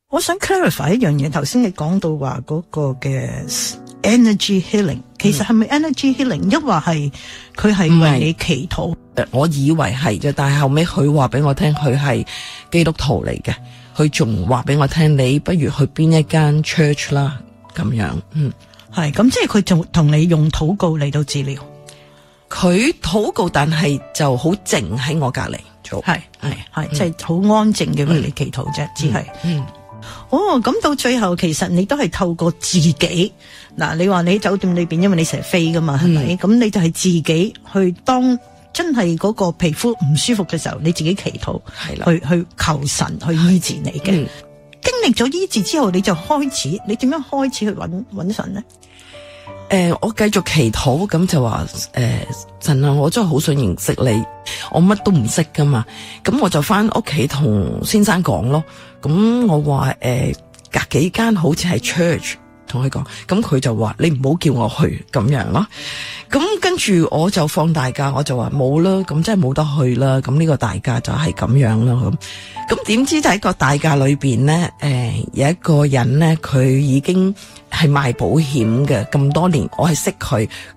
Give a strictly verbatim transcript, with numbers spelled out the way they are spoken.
我想 clarify 一樣嘢，頭先你講到話嗰個嘅 energy healing， 其實係咪 energy healing，抑或係佢係為你祈禱？ 誒，我以為係啫，但係後尾佢話俾我聽，佢係基督徒嚟嘅，佢仲話俾我聽，你不如去邊一間 church 啦，咁樣，嗯， 係咁，即係佢仲同你用禱告嚟到治療。 佢禱告，但係就好靜喺我隔籬做， 係係係，即係好安靜嘅為你祈禱啫，只係，嗯。哦，咁到最後其實你都係透過自己嗱，你話你喺酒店裏邊，因為你成日飛噶嘛，係咪？咁、嗯、你就係自己去當真係嗰個皮膚唔舒服嘅時候，你自己祈禱，係啦，去去求神去醫治你嘅。嗯、經歷咗醫治之後，你就開始，你點樣開始去揾揾神呢？ 誒、呃，我繼續祈禱，咁就話誒、呃，神啊，我真係好想認識你，我乜都唔識噶嘛，咁我就翻屋企同先生講咯，咁我話誒、呃，隔幾間好似係 church， 同佢講，咁佢就話你唔好叫我去咁樣咯，咁跟住我就放大假，我就話冇啦，咁真係冇得去啦，咁呢個大假就係咁樣啦，咁，咁點知就喺個大假裏邊咧，誒、呃，有一個人咧，佢已經係賣保險嘅咁多年，我係識佢，